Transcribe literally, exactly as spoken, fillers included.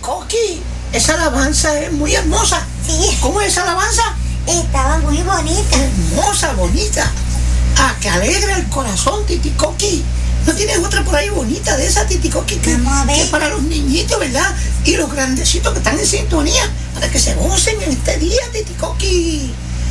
Coqui, esa alabanza es muy hermosa. Sí. ¿Cómo es esa alabanza? Estaba muy bonita. Hermosa, bonita. Ah, que alegra el corazón, Titi Coqui. ¿No tienes otra por ahí bonita de esa, Titi Coqui? Que, Vamos a ver. que para los niñitos, ¿verdad? Y los grandecitos que están en sintonía, para que se gocen en este día, Titi Coqui.